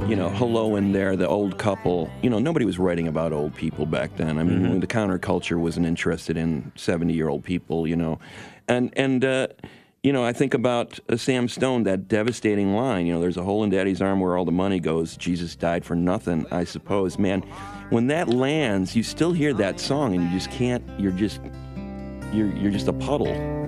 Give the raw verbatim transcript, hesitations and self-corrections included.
you know, Hello in There, the old couple. You know, nobody was writing about old people back then. I mean, Mm-hmm. the counterculture wasn't interested in seventy-year-old people, you know. And, and uh, you know, I think about uh, Sam Stone, that devastating line, you know, there's a hole in Daddy's arm where all the money goes. Jesus died for nothing, I suppose. Man, when that lands, you still hear that song and you just can't, you're just, you're, you're just a puddle.